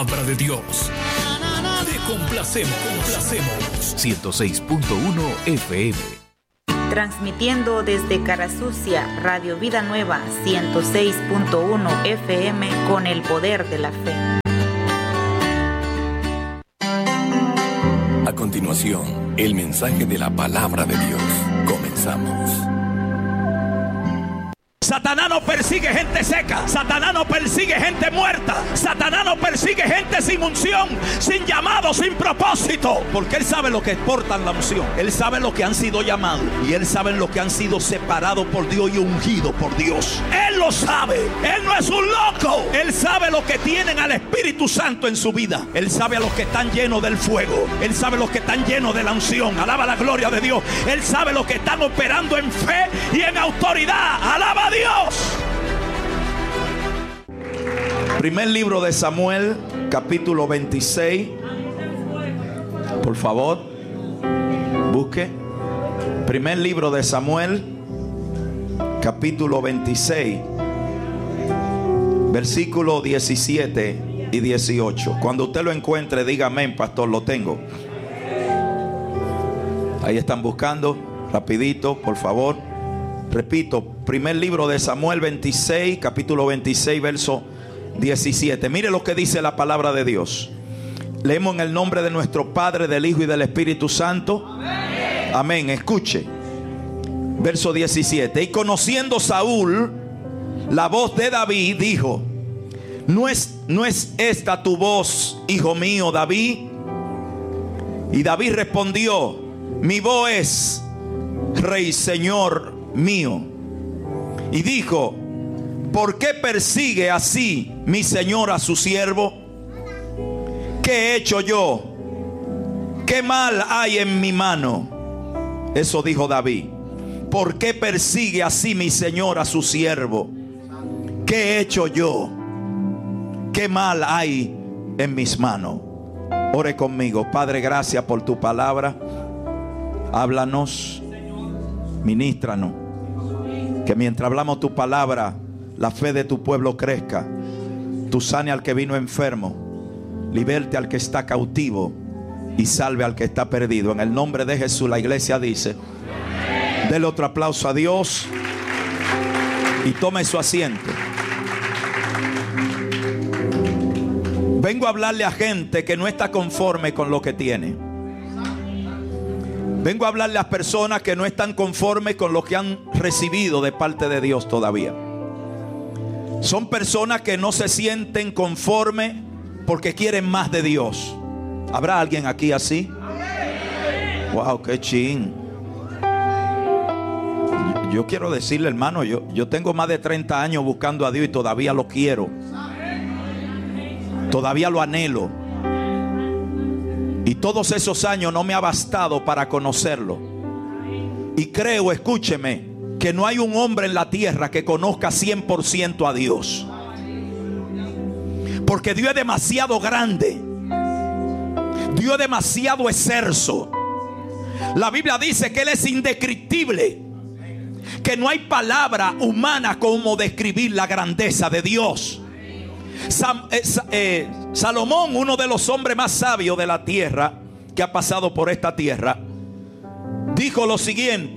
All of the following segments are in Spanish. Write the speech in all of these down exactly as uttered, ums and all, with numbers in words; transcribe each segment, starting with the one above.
palabra de Dios. Te complacemos, complacemos. ciento seis punto uno F M. Transmitiendo desde Carasucia, Radio Vida Nueva, ciento seis punto uno F M, con el poder de la fe. A continuación, el mensaje de la palabra de Dios. Comenzamos. Satanás no persigue gente seca. Satanás no persigue gente muerta. Satanás no persigue gente sin unción, sin llamado, sin propósito. Porque Él sabe lo que portan la unción. Él sabe lo que han sido llamados. Y Él sabe lo que han sido separados por Dios y ungidos por Dios. Él lo sabe. Él no es un loco. Él sabe lo que tienen al Espíritu Santo en su vida. Él sabe a los que están llenos del fuego. Él sabe a los que están llenos de la unción. Alaba la gloria de Dios. Él sabe los que están operando en fe y en autoridad. Alaba a Dios. Primer libro de Samuel, capítulo veintiséis. Por favor, busque. Primer libro de Samuel, capítulo veintiséis, versículo diecisiete y dieciocho. Cuando usted lo encuentre, diga amén, pastor, lo tengo. Ahí están buscando, rapidito, por favor. Repito, primer libro de Samuel veintiséis, capítulo veintiséis, verso diecisiete. Mire lo que dice la palabra de Dios. Leemos en el nombre de nuestro Padre, del Hijo y del Espíritu Santo. Amén. Amén. Escuche. Verso diecisiete. Y conociendo Saúl la voz de David, dijo: ¿No es, no es esta tu voz, hijo mío, David? Y David respondió: mi voz es, Rey, Señor mío. Y dijo: ¿por qué persigue así mi señor a su siervo? ¿Qué he hecho yo? ¿Qué mal hay en mi mano? Eso dijo David. ¿Por qué persigue así mi señor a su siervo? ¿Qué he hecho yo? ¿Qué mal hay en mis manos? Ore conmigo. Padre, gracias por tu palabra. Háblanos, ministranos. Que mientras hablamos tu palabra, la fe de tu pueblo crezca. Tú sane al que vino enfermo, liberte al que está cautivo y salve al que está perdido. En el nombre de Jesús, la iglesia dice: dele otro aplauso a Dios y tome su asiento. Vengo a hablarle a gente que no está conforme con lo que tiene. Vengo a hablarle a personas que no están conformes con lo que han recibido de parte de Dios todavía. Son personas que no se sienten conformes porque quieren más de Dios. ¿Habrá alguien aquí así? Wow, qué chin. Yo quiero decirle, hermano, yo, yo tengo más de treinta años buscando a Dios y todavía lo quiero. Todavía lo anhelo. Y todos esos años no me ha bastado para conocerlo. Y creo, escúcheme, que no hay un hombre en la tierra que conozca cien por ciento a Dios. Porque Dios es demasiado grande. Dios es demasiado excelso. La Biblia dice que Él es indescriptible. Que no hay palabra humana como describir la grandeza de Dios. Sam, eh, eh, Salomón, uno de los hombres más sabios de la tierra, que ha pasado por esta tierra, dijo lo siguiente: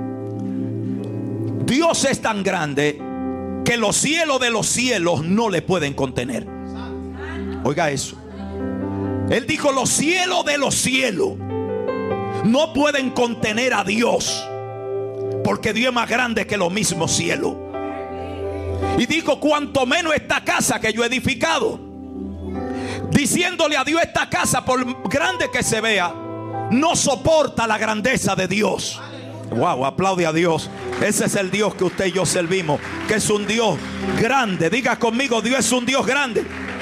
Dios es tan grande que los cielos de los cielos no le pueden contener. Oiga eso. Él dijo: los cielos de los cielos no pueden contener a Dios, porque Dios es más grande que los mismos cielos. Y dijo: cuanto menos esta casa que yo he edificado. Diciéndole a Dios: esta casa, por grande que se vea, no soporta la grandeza de Dios. Wow, aplaude a Dios. Ese es el Dios que usted y yo servimos, que es un Dios grande. Diga conmigo: Dios es un Dios grande.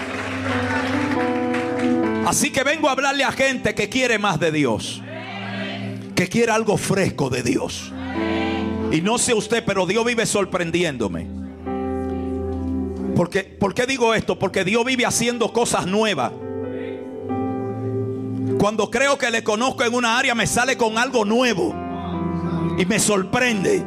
Así que vengo a hablarle a gente que quiere más de Dios, que quiere algo fresco de Dios. Y no sé usted, pero Dios vive sorprendiéndome. Porque, ¿por qué digo esto? Porque Dios vive haciendo cosas nuevas. Cuando creo que le conozco en una área, me sale con algo nuevo y me sorprende.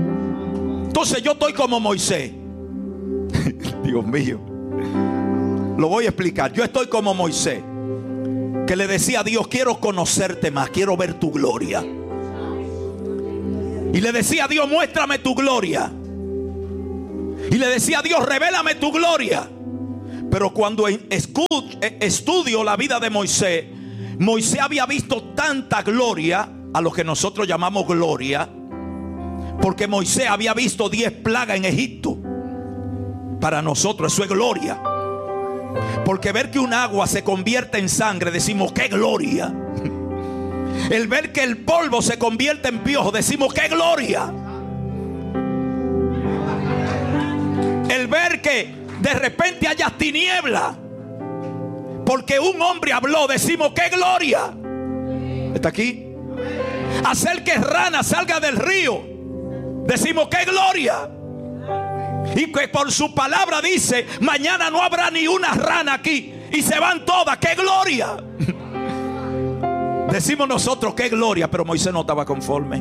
Entonces yo estoy como Moisés. Dios mío. Lo voy a explicar. Yo estoy como Moisés, que le decía a Dios: quiero conocerte más, quiero ver tu gloria. Y le decía a Dios: muéstrame tu gloria. Y le decía a Dios: revélame tu gloria. Pero cuando estudio la vida de Moisés, Moisés había visto tanta gloria, a lo que nosotros llamamos gloria, porque Moisés había visto diez plagas en Egipto. Para nosotros eso es gloria. Porque ver que un agua se convierte en sangre, decimos: ¡qué gloria! El ver que el polvo se convierte en piojo, decimos: ¡qué gloria! El ver que de repente haya tiniebla porque un hombre habló, decimos: ¡qué gloria! ¿Está aquí? Hacer que rana salga del río, decimos: ¡qué gloria! Y que por su palabra dice: mañana no habrá ni una rana aquí, y se van todas. ¡Qué gloria! Decimos nosotros: ¡qué gloria! Pero Moisés no estaba conforme.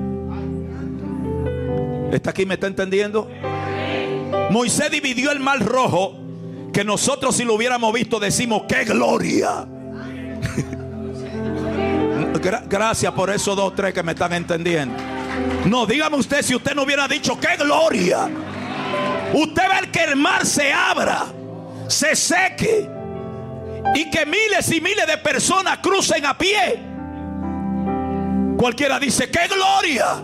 ¿Está aquí? ¿Me está entendiendo? Moisés dividió el mar rojo, que nosotros si lo hubiéramos visto decimos: ¡qué gloria! Gracias por esos dos, tres que me están entendiendo. No, dígame usted si usted no hubiera dicho: ¡qué gloria! Usted ve que el mar se abra, se seque, y que miles y miles de personas crucen a pie. Cualquiera dice: ¡qué gloria!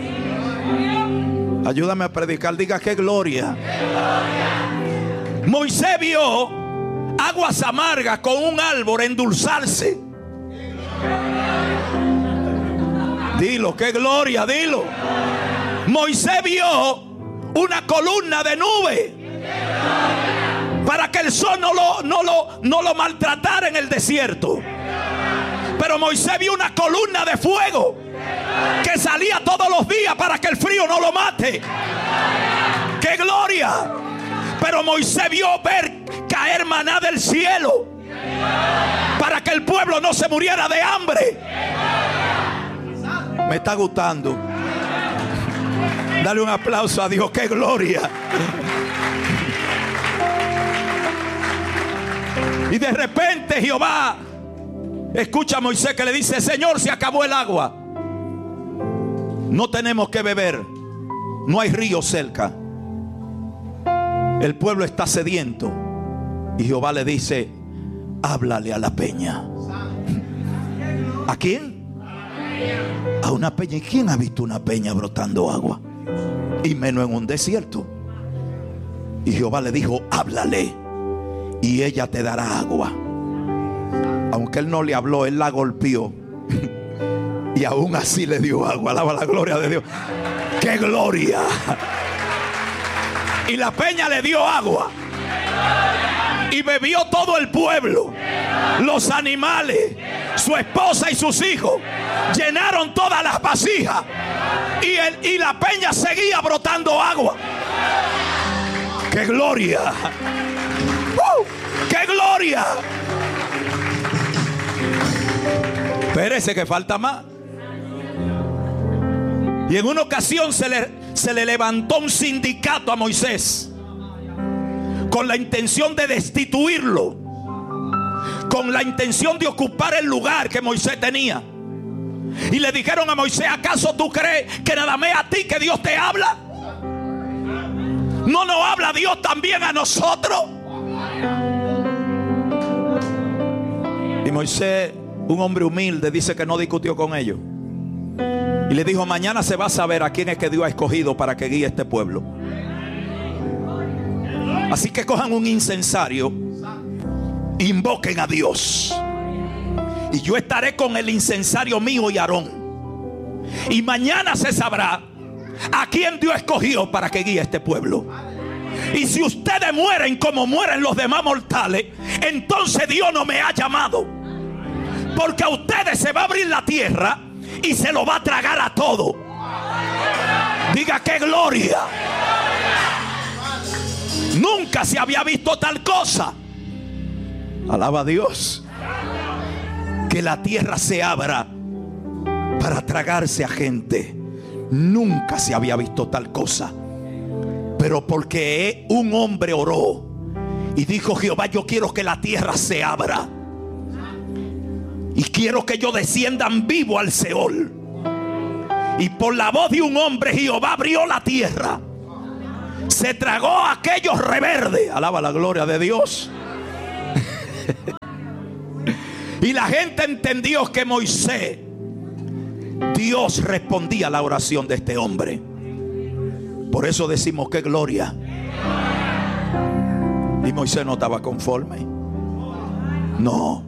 Ayúdame a predicar, diga: ¡qué gloria! Moisés vio aguas amargas con un árbol endulzarse. Dilo: ¡qué gloria! Dilo. Moisés vio una columna de nube para que el sol no lo, no lo, no lo maltratara en el desierto. Pero Moisés vio una columna de fuego que salía todos los días para que el frío no lo mate. ¡Qué gloria! Pero Moisés vio ver caer maná del cielo para que el pueblo no se muriera de hambre. Me está gustando. Dale un aplauso a Dios. ¡Qué gloria! Y de repente Jehová escucha a Moisés que le dice: Señor, se acabó el agua. No tenemos que beber. No hay río cerca. El pueblo está sediento. Y Jehová le dice: háblale a la peña. ¿A quién? A una peña. ¿Y quién ha visto una peña brotando agua? Y menos en un desierto. Y Jehová le dijo: háblale y ella te dará agua. Aunque él no le habló, él la golpeó y aún así le dio agua. Alaba la gloria de Dios. ¡Qué gloria! Y la peña le dio agua y bebió todo el pueblo, los animales, su esposa y sus hijos. Llenaron todas las vasijas y, el, y la peña seguía brotando agua. ¡Qué gloria! ¡Uh! ¡Qué gloria! Espérese que falta más. Y en una ocasión se le, se le levantó un sindicato a Moisés con la intención de destituirlo, con la intención de ocupar el lugar que Moisés tenía. Y le dijeron a Moisés: ¿acaso tú crees que nada más a ti que Dios te habla? ¿No nos habla Dios también a nosotros? Y Moisés, un hombre humilde, dice que no discutió con ellos. Y le dijo: mañana se va a saber a quién es que Dios ha escogido para que guíe este pueblo. Así que cojan un incensario, invoquen a Dios, y yo estaré con el incensario mío y Aarón. Y mañana se sabrá a quién Dios escogió para que guíe este pueblo. Y si ustedes mueren como mueren los demás mortales, entonces Dios no me ha llamado. Porque a ustedes se va a abrir la tierra y se lo va a tragar a todo. Diga: ¡qué gloria! Nunca se había visto tal cosa. Alaba a Dios. Que la tierra se abra para tragarse a gente. Nunca se había visto tal cosa. Pero porque un hombre oró Y dijo Jehová: yo quiero que la tierra se abra y quiero que ellos desciendan vivo al Seol. Y por la voz de un hombre Jehová abrió la tierra, se tragó a aquellos reverdes. Alaba la gloria de Dios. Y la gente entendió que Moisés, Dios respondía a la oración de este hombre. Por eso decimos que gloria. Y Moisés no estaba conforme. No.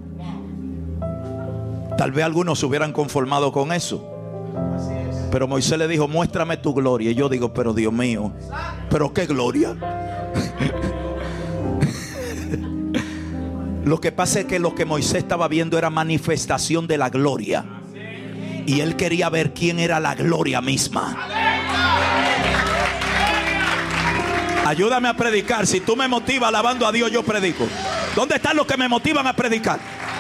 Tal vez algunos se hubieran conformado con eso, pero Moisés le dijo: muéstrame tu gloria. Y yo digo: pero Dios mío, pero qué gloria. Lo que pasa es que lo que Moisés estaba viendo era manifestación de la gloria, y él quería ver quién era la gloria misma. Ayúdame a predicar. Si tú me motivas alabando a Dios, yo predico. ¿Dónde están los que me motivan a predicar?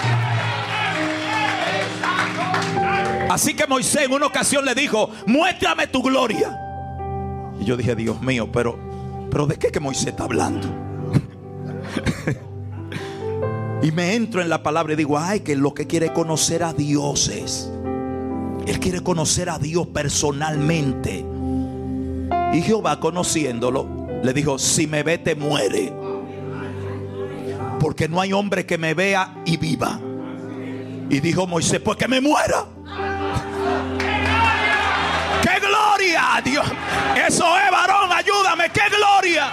Así que Moisés en una ocasión le dijo: muéstrame tu gloria. Y yo dije: Dios mío, pero, pero ¿de qué que Moisés está hablando? Y me entro en la palabra y digo: ay, que lo que quiere conocer a Dios es, él quiere conocer a Dios personalmente. Y Jehová, conociéndolo, le dijo: si me ve te muere, porque no hay hombre que me vea y viva. Y dijo Moisés: pues que me muera. ¡Qué gloria! Dios, eso es, varón, ayúdame. ¡Qué gloria!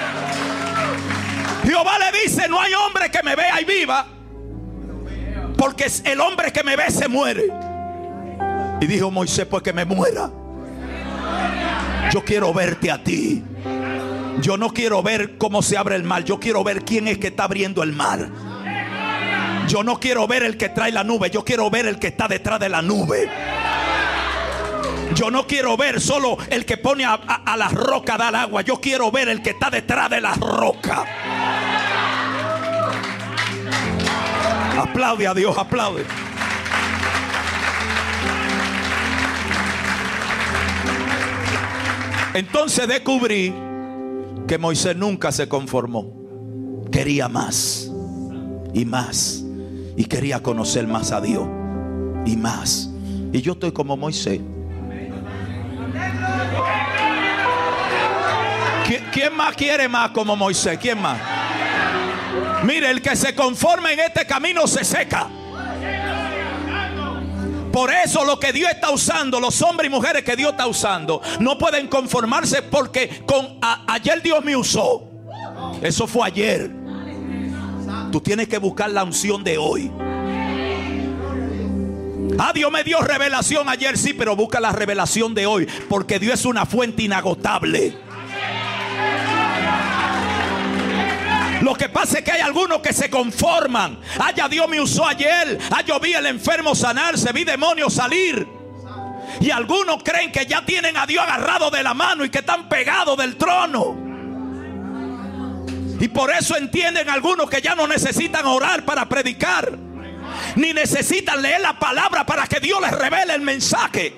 Jehová le dice: no hay hombre que me vea y viva, porque el hombre que me ve se muere. Y dijo Moisés: pues que me muera. Yo quiero verte a ti. Yo no quiero ver cómo se abre el mar. Yo quiero ver quién es que está abriendo el mar. Yo no quiero ver el que trae la nube. Yo quiero ver el que está detrás de la nube. Yo no quiero ver solo el que pone a, a, a la roca a dar agua. Yo quiero ver el que está detrás de la roca. Aplaude a Dios, aplaude. Entonces descubrí que Moisés nunca se conformó. Quería más y más, y quería conocer más a Dios y más. Y yo estoy como Moisés. ¿Quién más quiere más como Moisés? ¿Quién más? Mire, el que se conforma en este camino se seca. Por eso lo que Dios está usando, los hombres y mujeres que Dios está usando, no pueden conformarse porque con a, ayer Dios me usó. Eso fue ayer. Tú tienes que buscar la unción de hoy. Ah, Dios me dio revelación ayer, sí, pero busca la revelación de hoy, porque Dios es una fuente inagotable. Lo que pasa es que hay algunos que se conforman. Ah, ya Dios me usó ayer. Ah, yo vi al enfermo sanarse, vi demonios salir. Y algunos creen que ya tienen a Dios agarrado de la mano y que están pegados del trono. Y por eso entienden algunos que ya no necesitan orar para predicar, ni necesitan leer la palabra para que Dios les revele el mensaje.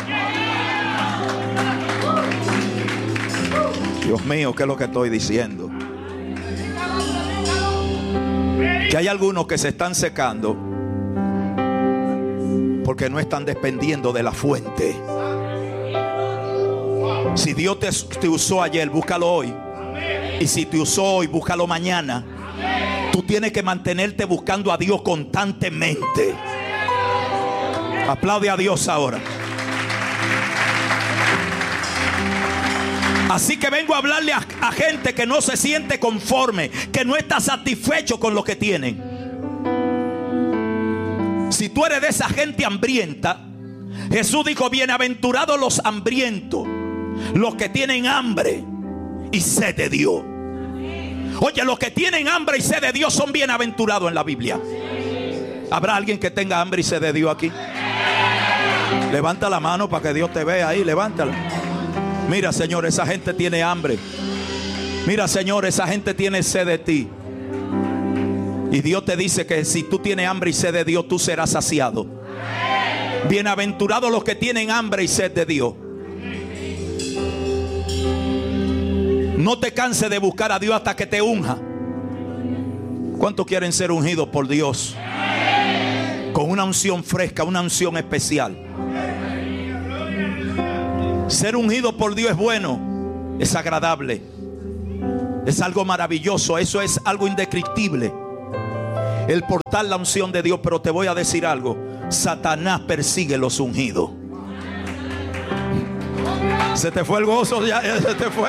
Dios mío, ¿qué es lo que estoy diciendo? Que hay algunos que se están secando porque no están dependiendo de la fuente. Si Dios te, te usó ayer, búscalo hoy. Y si te usó hoy, búscalo mañana. Tú tienes que mantenerte buscando a Dios constantemente. Aplaude a Dios ahora. Así que vengo a hablarle a, a gente que no se siente conforme, que no está satisfecho con lo que tienen. Si tú eres de esa gente hambrienta, Jesús dijo: bienaventurados los hambrientos, los que tienen hambre y sed de Dios. Oye, los que tienen hambre y sed de Dios son bienaventurados en la Biblia. ¿Habrá alguien que tenga hambre y sed de Dios aquí? Levanta la mano para que Dios te vea ahí, levántala. Mira, Señor, esa gente tiene hambre. Mira, Señor, esa gente tiene sed de ti. Y Dios te dice que si tú tienes hambre y sed de Dios, tú serás saciado. Bienaventurados los que tienen hambre y sed de Dios. No te canses de buscar a Dios hasta que te unja. ¿Cuántos quieren ser ungidos por Dios? Con una unción fresca, una unción especial. Ser ungido por Dios es bueno, es agradable, es algo maravilloso, eso es algo indescriptible, el portar la unción de Dios. Pero te voy a decir algo: Satanás persigue los ungidos. Se te fue el gozo, ya, ya se te fue.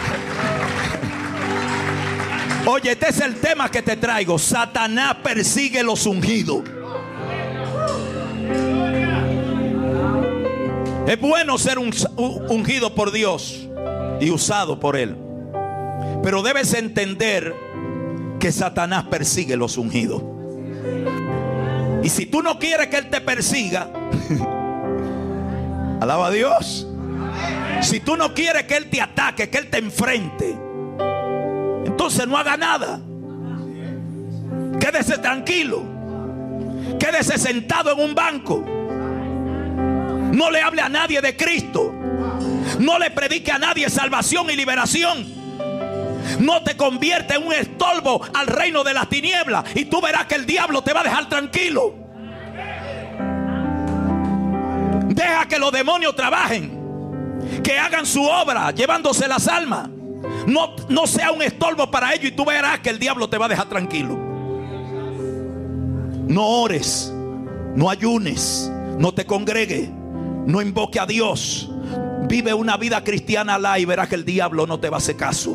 Oye, este es el tema que te traigo. Satanás persigue los ungidos. Es bueno ser un, ungido por Dios y usado por Él, pero debes entender que Satanás persigue los ungidos. Y si tú no quieres que Él te persiga, alaba a Dios. Si tú no quieres que Él te ataque, que Él te enfrente, entonces no haga nada. Quédese tranquilo. Quédese sentado en un banco. No le hable a nadie de Cristo. No le predique a nadie salvación y liberación. No te convierte en un estorbo al reino de las tinieblas, y tú verás que el diablo te va a dejar tranquilo. Deja que los demonios trabajen, que hagan su obra llevándose las almas. No, no sea un estorbo para ellos, y tú verás que el diablo te va a dejar tranquilo. No ores, no ayunes, no te congregues, no invoque a Dios. Vive una vida cristiana alá y verás que el diablo no te va a hacer caso.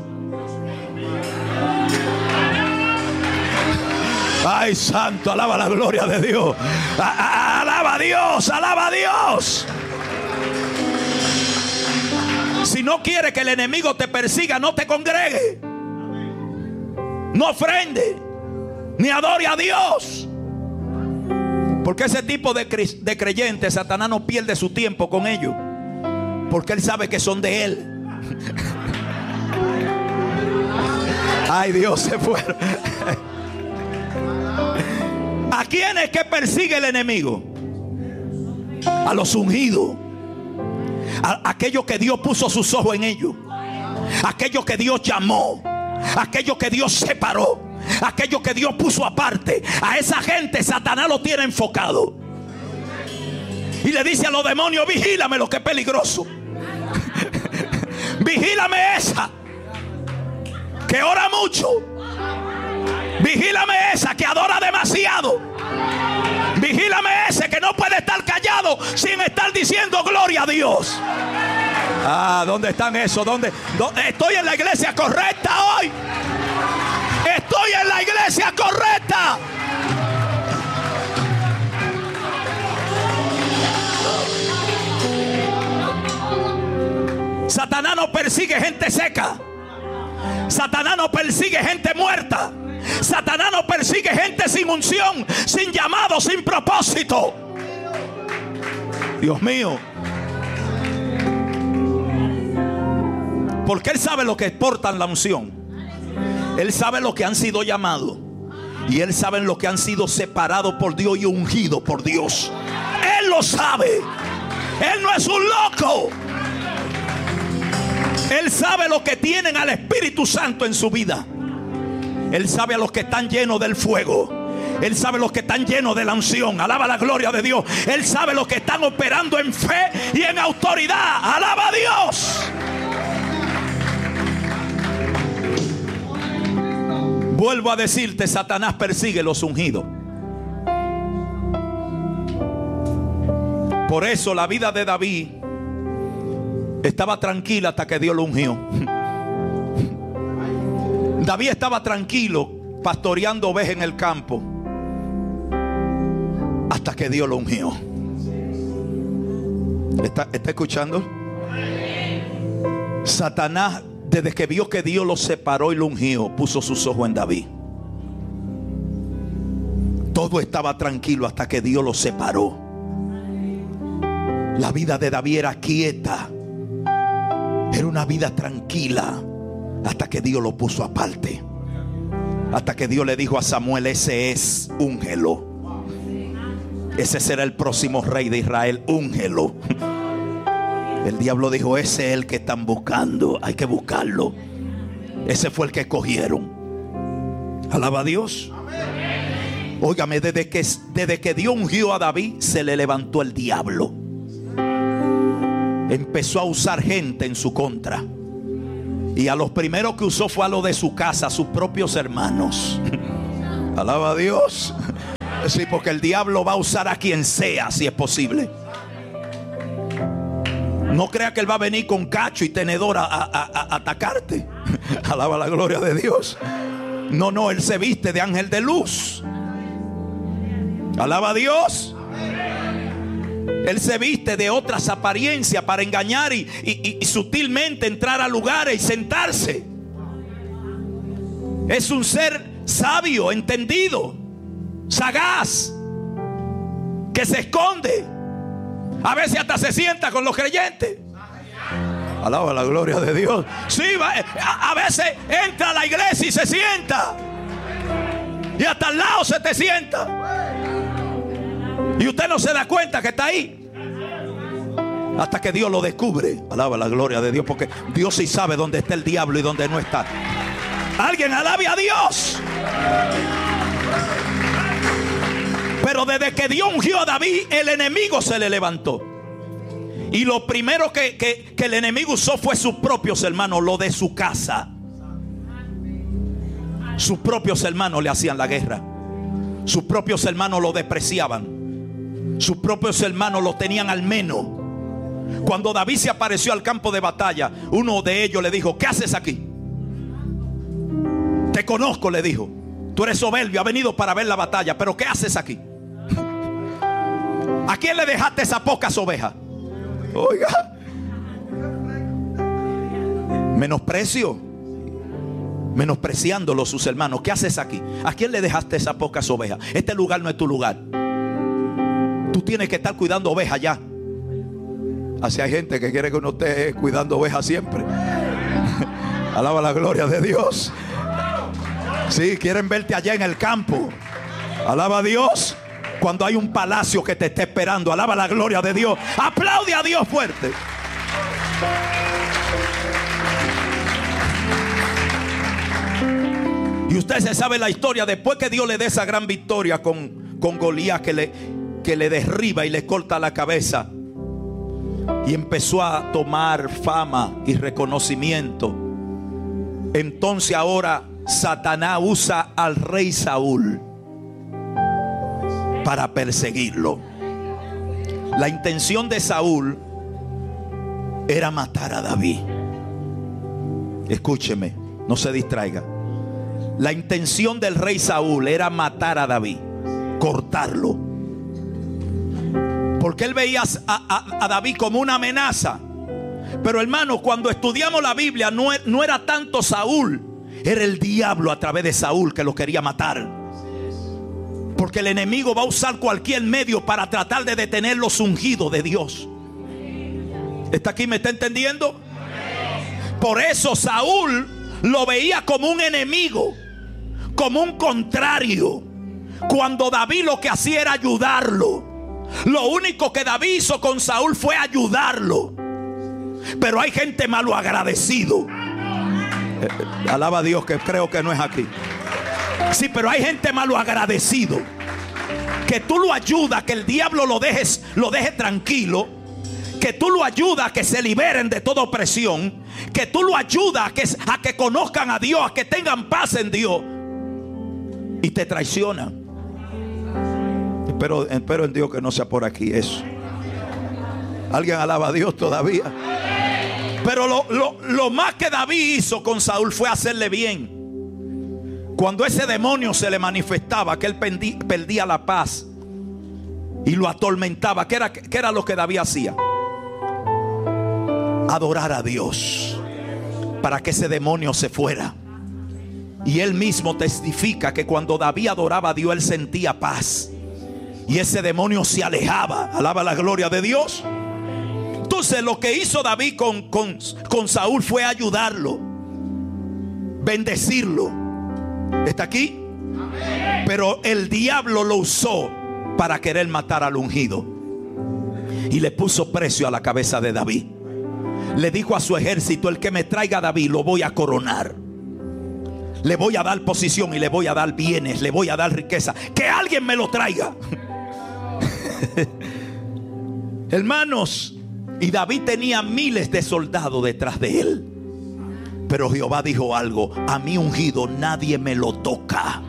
Ay, santo, alaba la gloria de Dios. A, a, alaba a Dios, alaba a Dios. Si no quiere que el enemigo te persiga, no te congregue, no ofrende, ni adore a Dios. Porque ese tipo de, cre de creyentes, Satanás no pierde su tiempo con ellos, porque él sabe que son de él. Ay, Dios, se fueron. ¿A quién es que persigue el enemigo? A los ungidos, a aquellos que Dios puso sus ojos en ellos, aquellos que Dios llamó, aquellos que Dios separó, aquellos que Dios puso aparte. A esa gente Satanás lo tiene enfocado y le dice a los demonios: vigílame, lo que es peligroso. Vigílame esa que ora mucho. Vigílame esa que adora demasiado. Vigílame ese que no puede estar callado sin estar diciendo gloria a Dios. Ah, ¿dónde están esos? ¿Dónde? ¿Dónde? Estoy en la iglesia correcta hoy. Estoy en la iglesia correcta. Satanás no persigue gente seca. Satanás no persigue gente muerta. Satanás no persigue gente sin unción, sin llamado, sin propósito. Dios mío. Porque Él sabe lo que portan la unción. Él sabe lo que han sido llamados. Y Él sabe lo que han sido separados por Dios y ungidos por Dios. Él lo sabe. Él no es un loco. Él sabe lo que tienen al Espíritu Santo en su vida. Él sabe a los que están llenos del fuego. Él sabe los que están llenos de la unción. Alaba la gloria de Dios. Él sabe los que están operando en fe y en autoridad. Alaba a Dios. Vuelvo a decirte, Satanás persigue los ungidos. Por eso la vida de David estaba tranquila hasta que Dios lo ungió. David estaba tranquilo pastoreando ovejas en el campo hasta que Dios lo ungió. ¿Está, está escuchando? Satanás, desde que vio que Dios lo separó y lo ungió, puso sus ojos en David. Todo estaba tranquilo hasta que Dios lo separó. La vida de David era quieta. Era una vida tranquila hasta que Dios lo puso aparte. Hasta que Dios le dijo a Samuel: ese es, úngelo. Ese será el próximo rey de Israel, úngelo. El diablo dijo: ese es el que están buscando, hay que buscarlo. Ese fue el que escogieron. Alaba a Dios. Óigame, desde que, desde que Dios ungió a David, se le levantó el diablo. Empezó a usar gente en su contra. Y a los primeros que usó fue a los de su casa, a sus propios hermanos. Alaba a Dios. Sí, porque el diablo va a usar a quien sea, si es posible. No crea que él va a venir con cacho y tenedor a, a, a, a atacarte. Alaba la gloria de Dios. No, no, él se viste de ángel de luz. Alaba a Dios. Él se viste de otras apariencias para engañar y, y, y sutilmente entrar a lugares y sentarse. Es un ser sabio, entendido, sagaz, que se esconde. A veces hasta se sienta con los creyentes. Alaba la gloria de Dios. Sí, a, a veces entra a la iglesia y se sienta. Y hasta al lado se te sienta. Y usted no se da cuenta que está ahí. Hasta que Dios lo descubre. Alaba la gloria de Dios, porque Dios sí sabe dónde está el diablo y dónde no está. Alguien alabe a Dios. Pero desde que Dios ungió a David, el enemigo se le levantó. Y lo primero que, que, que el enemigo usó fue sus propios hermanos, lo de su casa. Sus propios hermanos le hacían la guerra. Sus propios hermanos lo despreciaban. Sus propios hermanos lo tenían al menos. Cuando David se apareció al campo de batalla, uno de ellos le dijo: ¿qué haces aquí? Te conozco, le dijo. Tú eres soberbio, has venido para ver la batalla, pero ¿qué haces aquí? ¿A quién le dejaste esas pocas ovejas? Oiga, menosprecio, menospreciándolo sus hermanos. ¿Qué haces aquí? ¿A quién le dejaste esas pocas ovejas? Este lugar no es tu lugar. Tú tienes que estar cuidando ovejas ya. Así hay gente que quiere que uno esté cuidando ovejas siempre. Alaba la gloria de Dios. Sí, quieren verte allá en el campo. Alaba a Dios. Cuando hay un palacio que te está esperando. Alaba la gloria de Dios. Aplaude a Dios fuerte. Y usted se sabe la historia. Después que Dios le dé esa gran victoria con, con Goliat, que le, que le derriba y le corta la cabeza, y empezó a tomar fama y reconocimiento. Entonces ahora Satanás usa al rey Saúl para perseguirlo. La intención de Saúl era matar a David. Escúcheme, no se distraiga. La intención del rey Saúl era matar a David, cortarlo, porque él veía a, a, a David como una amenaza. Pero hermano, cuando estudiamos la Biblia, no, no era tanto Saúl, era el diablo a través de Saúl que lo quería matar. Porque el enemigo va a usar cualquier medio para tratar de detener los ungidos de Dios. ¿Está aquí? ¿Me está entendiendo? Por eso Saúl lo veía como un enemigo, como un contrario, cuando David lo que hacía era ayudarlo. Lo único que David hizo con Saúl fue ayudarlo. Pero hay gente malagradecido. Eh, alaba a Dios, que creo que no es aquí. Sí, pero hay gente malagradecido, que tú lo ayudas, que el diablo lo dejes, lo deje tranquilo, que tú lo ayudas a que se liberen de toda opresión, que tú lo ayudas a que, a que conozcan a Dios, a que tengan paz en Dios, y te traicionan. Espero, espero en Dios que no sea por aquí eso. Alguien alaba a Dios todavía. Pero lo, lo, lo más que David hizo con Saúl fue hacerle bien. Cuando ese demonio se le manifestaba, que él perdía, perdía la paz y lo atormentaba, ¿qué era, qué era lo que David hacía? Adorar a Dios para que ese demonio se fuera. Y él mismo testifica que cuando David adoraba a Dios, él sentía paz y ese demonio se alejaba. Alaba la gloria de Dios. Entonces lo que hizo David con, con, con Saúl fue ayudarlo, bendecirlo. ¿Está aquí? Amén. Pero el diablo lo usó para querer matar al ungido y le puso precio a la cabeza de David. Le dijo a su ejército: el que me traiga a David lo voy a coronar. le voy a dar posición y le voy a dar bienes, le voy a dar riqueza. Que alguien me lo traiga. Hermanos, y David tenía miles de soldados detrás de él. Pero Jehová dijo algo: a mi ungido nadie me lo toca.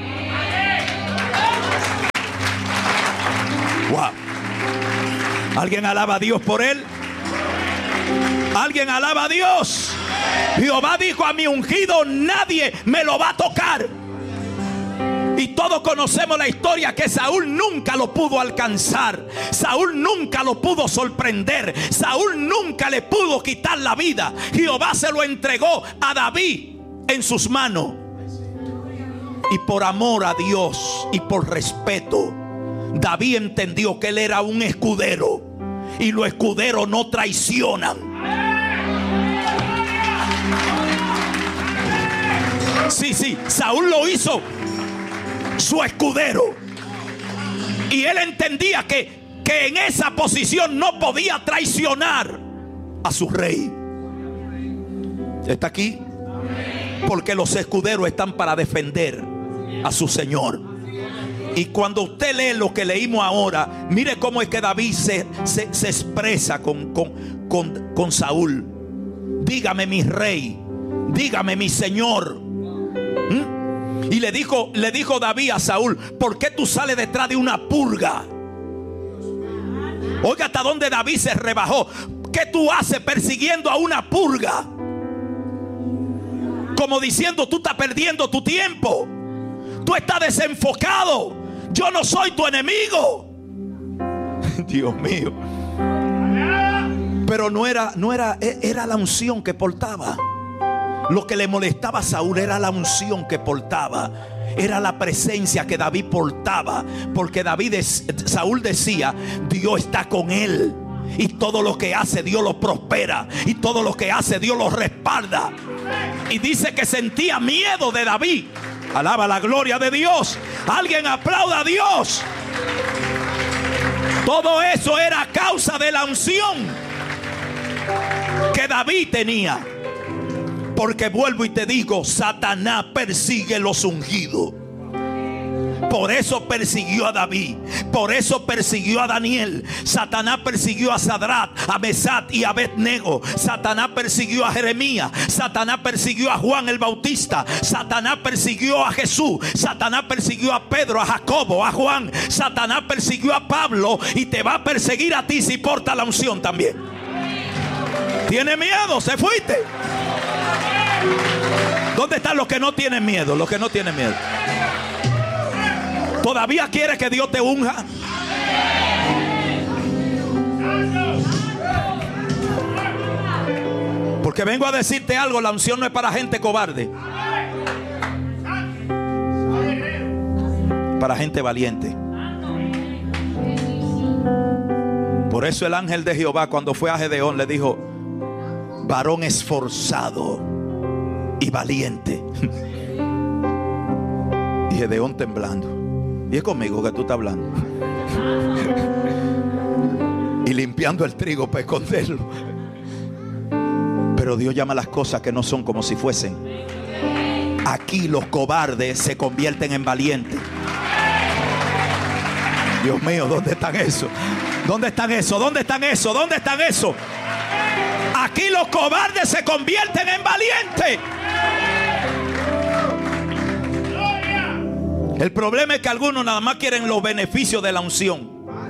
Wow. ¿Alguien alaba a Dios por él? ¿Alguien alaba a Dios? Jehová dijo: a mi ungido nadie me lo va a tocar. Y todos conocemos la historia, que Saúl nunca lo pudo alcanzar. Saúl nunca lo pudo sorprender. Saúl nunca le pudo quitar la vida. Jehová se lo entregó a David en sus manos. Y por amor a Dios y por respeto, David entendió que él era un escudero, y los escuderos no traicionan. Sí, sí, Saúl lo hizo su escudero, y él entendía que, que en esa posición no podía traicionar a su rey. ¿Está aquí? Porque los escuderos están para defender a su señor. Y cuando usted lee lo que leímos ahora, mire cómo es que David se, se, se expresa con, con, con, con Saúl. Dígame mi rey, dígame mi señor. ¿Mm? Y le dijo, le dijo David a Saúl: ¿por qué tú sales detrás de una purga? Oiga hasta dónde David se rebajó. ¿Qué tú haces persiguiendo a una purga? Como diciendo: tú estás perdiendo tu tiempo, tú estás desenfocado, yo no soy tu enemigo. Dios mío. Pero no era, no era, era la unción que portaba. Lo que le molestaba a Saúl era la unción que portaba, era la presencia que David portaba. Porque David, Saúl decía: Dios está con él, y todo lo que hace Dios lo prospera, y todo lo que hace Dios lo respalda. Y dice que sentía miedo de David. Alaba la gloria de Dios. Alguien aplauda a Dios. Todo eso era a causa de la unción que David tenía. Porque vuelvo y te digo, Satanás persigue los ungidos. Por eso persiguió a David, por eso persiguió a Daniel. Satanás persiguió a Sadrat, a Mesat y a Abednego. Satanás persiguió a Jeremías. Satanás persiguió a Juan el Bautista. Satanás persiguió a Jesús. Satanás persiguió a Pedro, a Jacobo, a Juan. Satanás persiguió a Pablo, y te va a perseguir a ti si porta la unción también. ¿Tiene miedo? ¿Se fuiste? ¿Dónde están los que no tienen miedo? Los que no tienen miedo. ¿Todavía quieres que Dios te unja? Porque vengo a decirte algo: la unción no es para gente cobarde, para gente valiente. Por eso el ángel de Jehová, cuando fue a Gedeón, le dijo: varón esforzado y valiente. Y Gedeón temblando. Y es conmigo que tú estás hablando. Y limpiando el trigo para esconderlo. Pero Dios llama las cosas que no son como si fuesen. Aquí los cobardes se convierten en valientes. Dios mío, ¿dónde están eso? ¿Dónde están eso? ¿Dónde están eso? ¿Dónde están eso? Aquí los cobardes se convierten en valientes. El problema es que algunos nada más quieren los beneficios de la unción.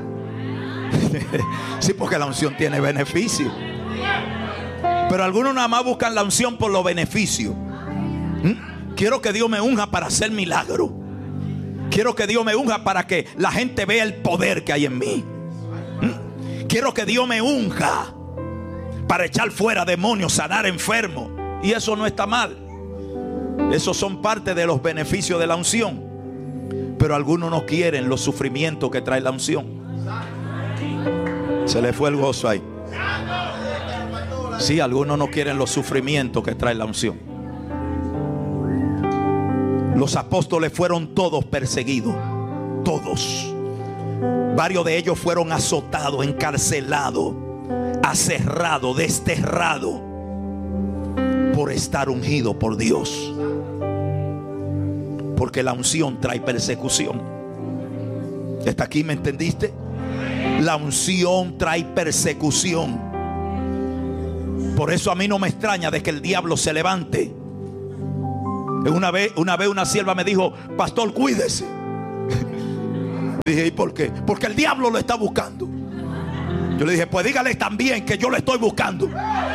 Sí, porque la unción tiene beneficios. Pero algunos nada más buscan la unción por los beneficios. ¿Mm? Quiero que Dios me unja para hacer milagro. Quiero que Dios me unja para que la gente vea el poder que hay en mí. ¿Mm? Quiero que Dios me unja para echar fuera demonios, sanar enfermos. Y eso no está mal. Esos son parte de los beneficios de la unción. Pero algunos no quieren los sufrimientos que trae la unción. Se le fue el gozo ahí. Sí, algunos no quieren los sufrimientos que trae la unción. Los apóstoles fueron todos perseguidos. Todos. Varios de ellos fueron azotados, encarcelados, aserrados, desterrados por estar ungidos por Dios. Porque la unción trae persecución. ¿Está aquí? ¿Me entendiste? La unción trae persecución. Por eso a mí no me extraña de que el diablo se levante. Una vez, una vez una sierva me dijo: pastor, cuídese. Dije: ¿y por qué? Porque el diablo lo está buscando. Yo le dije: pues dígale también que yo lo estoy buscando.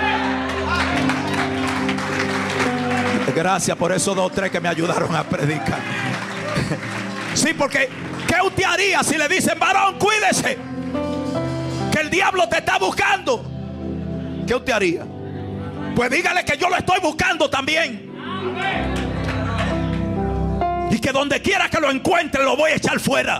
Gracias por esos dos o tres que me ayudaron a predicar. Sí, porque ¿qué usted haría si le dicen: varón, cuídese, que el diablo te está buscando? ¿Qué usted haría? Pues dígale que yo lo estoy buscando también. Y que donde quiera que lo encuentre lo voy a echar fuera.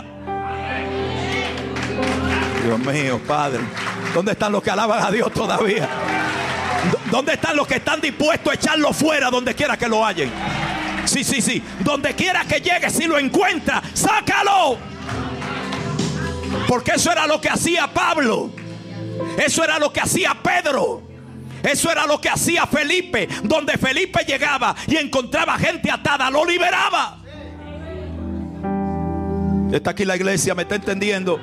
Dios mío, Padre, ¿dónde están los que alaban a Dios todavía? ¿Dónde están los que están dispuestos a echarlo fuera donde quiera que lo hallen? Sí, sí, sí. Donde quiera que llegue, si lo encuentra, sácalo. Porque eso era lo que hacía Pablo. Eso era lo que hacía Pedro. Eso era lo que hacía Felipe. Donde Felipe llegaba y encontraba gente atada, lo liberaba. Está aquí la iglesia, ¿me está entendiendo?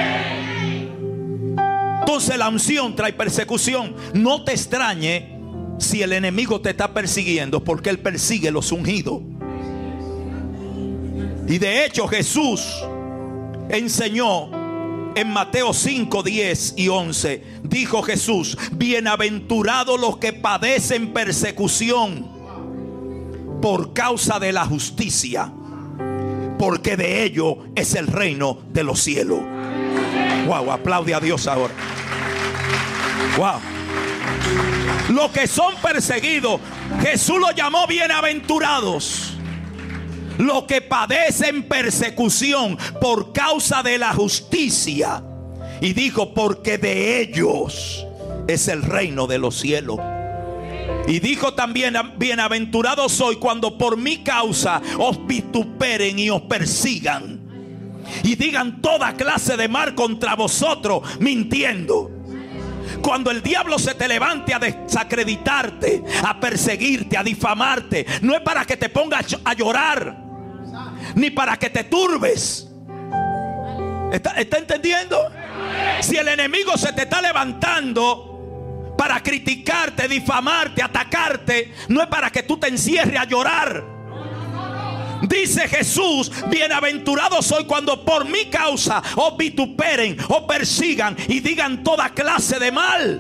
Entonces la unción trae persecución. No te extrañe si el enemigo te está persiguiendo, porque él persigue los ungidos. Y de hecho Jesús enseñó en Mateo cinco, diez y once. Dijo Jesús: bienaventurados los que padecen persecución por causa de la justicia, porque de ello es el reino de los cielos. Wow, aplaude a Dios ahora. Wow. Los que son perseguidos, Jesús los llamó bienaventurados. Los que padecen persecución por causa de la justicia. Y dijo: porque de ellos es el reino de los cielos. Y dijo también: bienaventurados soy cuando por mi causa os vituperen y os persigan y digan toda clase de mal contra vosotros, mintiendo. Cuando el diablo se te levante a desacreditarte, a perseguirte, a difamarte, no es para que te pongas a llorar, ni para que te turbes. ¿Está, está entendiendo? Si el enemigo se te está levantando para criticarte, difamarte, atacarte, no es para que tú te encierres a llorar. Dice Jesús: bienaventurado soy cuando por mi causa os vituperen, os persigan y digan toda clase de mal.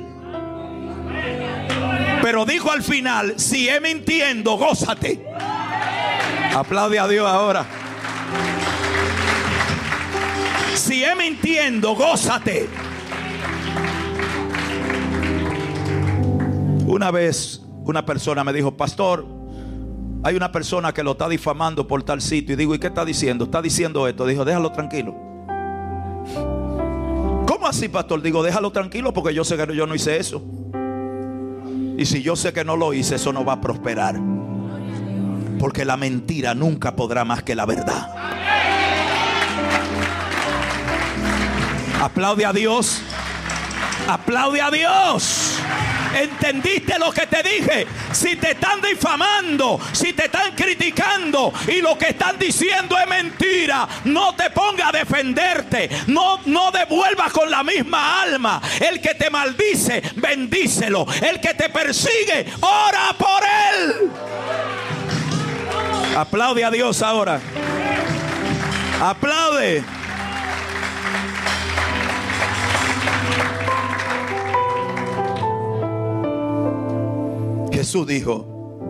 Pero dijo al final: si es mintiendo, gózate. Aplaude a Dios ahora. Si es mintiendo, gózate. Una vez una persona me dijo: pastor, hay una persona que lo está difamando por tal sitio. Y digo: ¿y qué está diciendo? Está diciendo esto. Dijo: déjalo tranquilo. ¿Cómo así, pastor? Digo: déjalo tranquilo, porque yo sé que yo no hice eso. Y si yo sé que no lo hice, eso no va a prosperar. Porque la mentira nunca podrá más que la verdad. Aplaude a Dios. Aplaude a Dios. ¿Entendiste lo que te dije? Si te están difamando, si te están criticando y lo que están diciendo es mentira, no te pongas a defenderte. No, no devuelvas con la misma alma. El que te maldice, bendícelo. El que te persigue, ora por él. Aplaude a Dios ahora. Aplaude. Jesús dijo: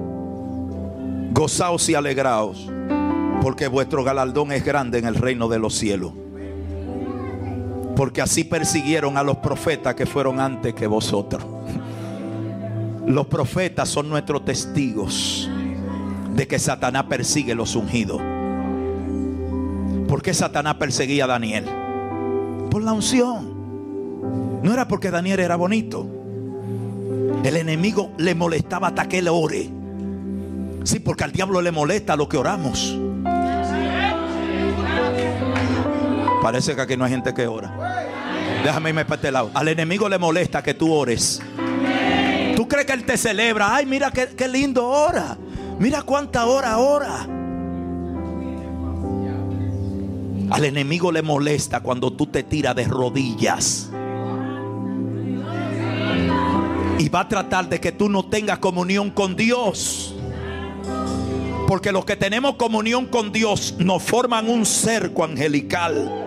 gozaos y alegraos, porque vuestro galardón es grande en el reino de los cielos. Porque así persiguieron a los profetas que fueron antes que vosotros. Los profetas son nuestros testigos de que Satanás persigue los ungidos. ¿Por qué Satanás perseguía a Daniel? Por la unción. No era porque Daniel era bonito. El enemigo le molestaba hasta que él ore. Sí, porque al diablo le molesta lo que oramos. Parece que aquí no hay gente que ora. Déjame irme para este lado. Al enemigo le molesta que tú ores. ¿Tú crees que él te celebra? Ay, mira qué, qué lindo ora. Mira cuánta hora ora. Al enemigo le molesta cuando tú te tiras de rodillas. Y va a tratar de que tú no tengas comunión con Dios. Porque los que tenemos comunión con Dios nos forman un cerco angelical.